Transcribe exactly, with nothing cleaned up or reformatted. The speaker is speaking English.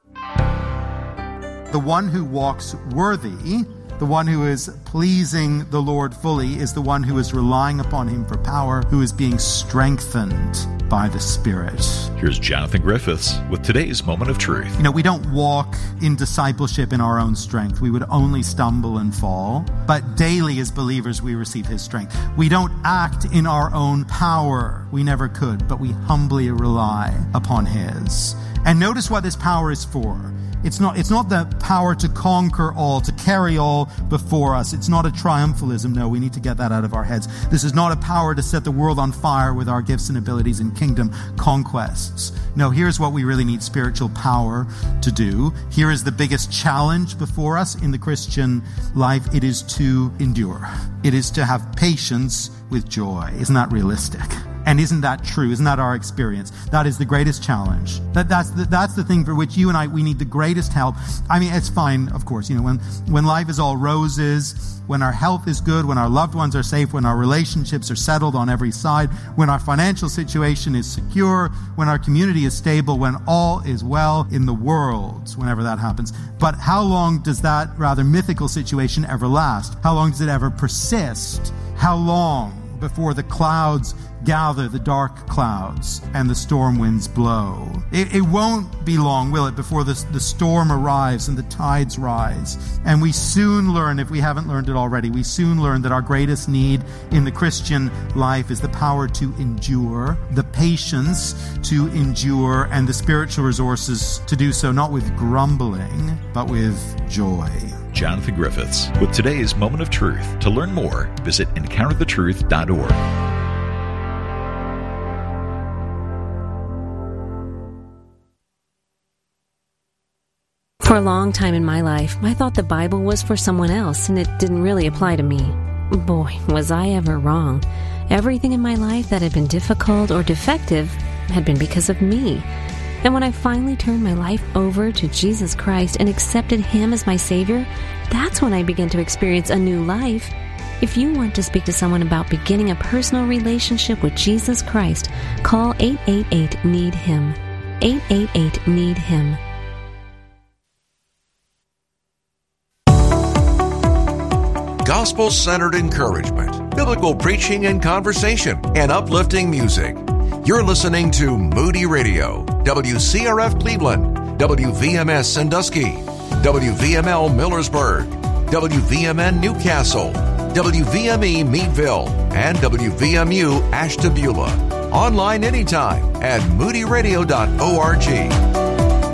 The one who walks worthy, the one who is pleasing the Lord fully, is the one who is relying upon him for power, who is being strengthened by the Spirit. Here's Jonathan Griffiths with today's Moment of Truth. You know, we don't walk in discipleship in our own strength. We would only stumble and fall. But daily as believers, we receive his strength. We don't act in our own power. We never could, but we humbly rely upon his. And notice what this power is for. It's not, it's not the power to conquer all, to carry all before us. It's not a triumphalism. No, we need to get that out of our heads. This is not a power to set the world on fire with our gifts and abilities and kingdom conquests. No, here's what we really need spiritual power to do. Here is the biggest challenge before us in the Christian life. It is to endure. It is to have patience with joy. Isn't that realistic? And isn't that true? Isn't that our experience? That is the greatest challenge. That, that's, the, that's the thing for which you and I, we need the greatest help. I mean, it's fine, of course, you know, when, when life is all roses, when our health is good, when our loved ones are safe, when our relationships are settled on every side, when our financial situation is secure, when our community is stable, when all is well in the world, whenever that happens. But how long does that rather mythical situation ever last? How long does it ever persist? How long before the clouds gather, the dark clouds, and the storm winds blow? It, it won't be long, will it, before the, the storm arrives and the tides rise. And we soon learn, if we haven't learned it already, we soon learn that our greatest need in the Christian life is the power to endure, the patience to endure, and the spiritual resources to do so, not with grumbling, but with joy. Jonathan Griffiths with today's Moment of Truth. To learn more, visit encounter the truth dot org. For a long time in my life, I thought the Bible was for someone else and it didn't really apply to me. Boy, was I ever wrong. Everything in my life that had been difficult or defective had been because of me. And when I finally turned my life over to Jesus Christ and accepted him as my Savior, that's when I began to experience a new life. If you want to speak to someone about beginning a personal relationship with Jesus Christ, call eight eight eight, need him. eight eight eight, need him. Gospel-centered encouragement, biblical preaching and conversation, and uplifting music. You're listening to Moody Radio, W C R F Cleveland, W V M S Sandusky, W V M L Millersburg, W V M N Newcastle, W V M E Meadville, and W V M U Ashtabula. Online anytime at moody radio dot org.